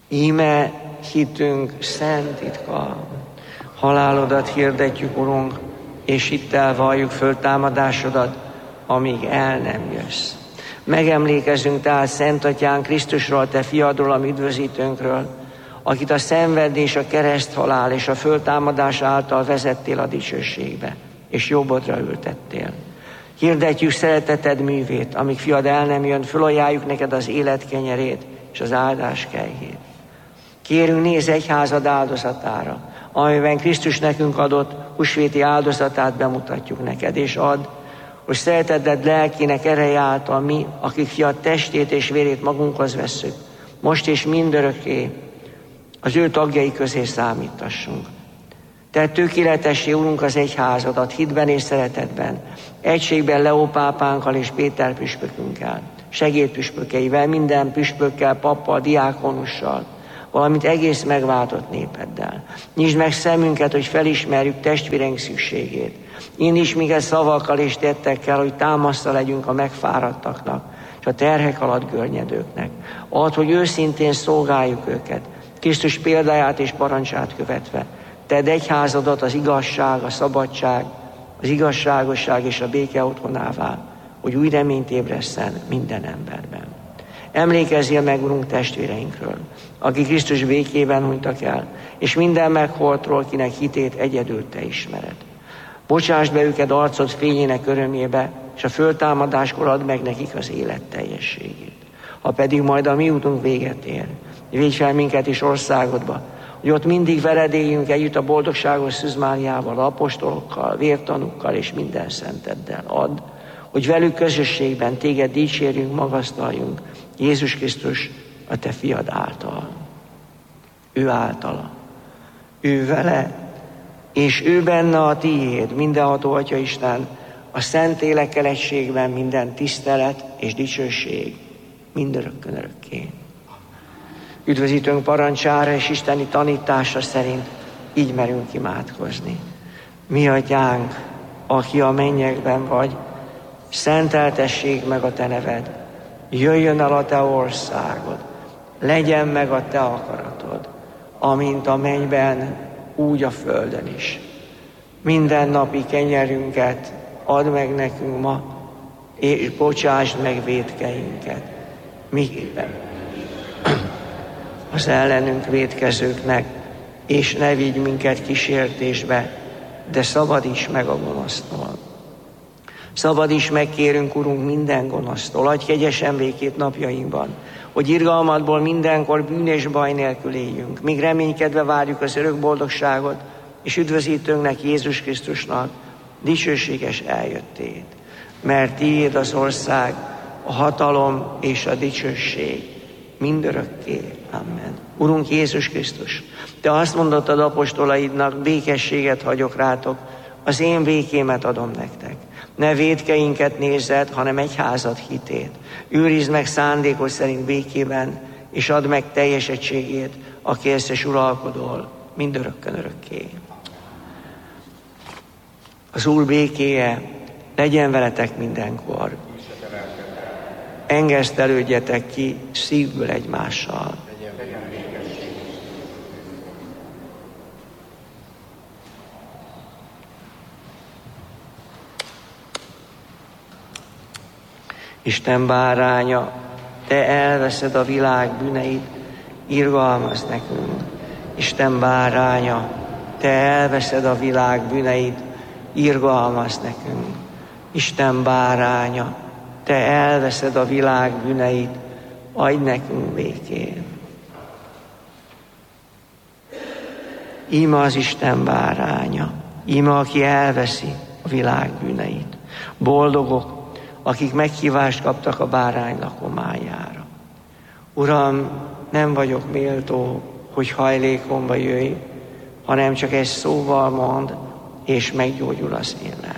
Íme hitünk szent titka. Halálodat hirdetjük, Urunk, és hittel valljuk föltámadásodat, amíg el nem jössz. Megemlékezünk tehát Szent Atyán Krisztusról, te fiadról, a mi üdvözítőnkről, akit a szenvedés, a kereszthalál és a föltámadás által vezettél a dicsőségbe, és jobbodra ültettél. Hirdetjük szereteted művét, amíg fiad el nem jön, fölajánljuk neked az élet kenyerét és az áldás kejhét. Kérünk, nézz egyházad áldozatára, amiben Krisztus nekünk adott húsvéti áldozatát bemutatjuk neked, és add, hogy szereteted lelkének ereje által mi, akik fiad testét és vérét magunkhoz vesszük, most és mindörökké az ő tagjai közé számítassunk. Te tökéletessé, Urunk, az egyházadat hitben és szeretetben, egységben Leó pápánkkal és Péter püspökünkkel, segédpüspökeivel, minden püspökkel, pappal, diákonussal, valamint egész megváltott népeddel. Nyisd meg szemünket, hogy felismerjük testvéreink szükségét. Indíts minket szavakkal és tettekkel, hogy támaszta legyünk a megfáradtaknak, és a terhek alatt görnyedőknek. Add, hogy őszintén szolgáljuk őket, Krisztus példáját és parancsát követve. Tedd egyházadat az igazság, a szabadság, az igazságosság és a béke otthonává, hogy új reményt ébresszen minden emberben. Emlékezzél meg, Urunk, testvéreinkről, akik Krisztus békében hunytak el, és minden megholtról, kinek hitét egyedül te ismered. Bocsásd be őket arcod fényének örömébe, és a föltámadáskor add meg nekik az élet teljességét. Ha pedig majd a mi útunk véget ér, védj fel minket is országodba, hogy ott mindig veled éljünk együtt a boldogságos szüzmániával, apostolokkal, vértanúkkal és minden szenteddel. Add, hogy velük közösségben téged dicsérjünk, magasztaljunk, Jézus Krisztus, a te fiad által. Ő általa, ő vele, és ő benne a tiéd, mindenható Atya Isten, a Szentlélekkel egységben minden tisztelet és dicsőség, mindörökkön örökké. Üdvözítőnk parancsára és isteni tanítása szerint így merünk imádkozni. Mi Atyánk, aki a mennyekben vagy, szenteltessék meg a te neved, jöjjön el a te országod, legyen meg a te akaratod, amint a mennyben, úgy a földön is. Minden napi kenyerünket add meg nekünk ma, és bocsásd meg vétkeinket, miképpen az ellenünk vétkezőknek, és ne vigy minket kísértésbe, de szabadíts meg a gonosztól. Szabadíts meg, kérünk, Urunk, minden gonosztól, adj kegyesen békét napjainkban, hogy irgalmadból mindenkor bűn és baj nélkül éljünk, míg reménykedve várjuk az örök boldogságot, és üdvözítőnknek, Jézus Krisztusnak dicsőséges eljöttét. Mert tiéd az ország, a hatalom és a dicsőség mindörökké. Amen. Urunk Jézus Krisztus, te azt mondottad apostolaidnak, békességet hagyok rátok, az én békémet adom nektek. Ne vétkeinket nézzed, hanem egyházad hitét. Őrizd meg szándékod szerint békében, és add meg teljes egységét, aki ezt és uralkodol mindörökkön örökké. Az Úr békéje legyen veletek mindenkor. Engesztelődjetek ki szívből egymással. Isten báránya, te elveszed a világ bűneit, irgalmazz nekünk. Isten báránya, te elveszed a világ bűneit, irgalmazz nekünk. Isten báránya, te elveszed a világ bűneit, adj nekünk békét. Íme az Isten báránya, íme aki elveszi a világ bűneit. Boldogok, akik meghívást kaptak a bárány lakomájára. Uram, nem vagyok méltó, hogy hajlékomba jöjj, hanem csak egy szóval mondd, és meggyógyul az én lelkem.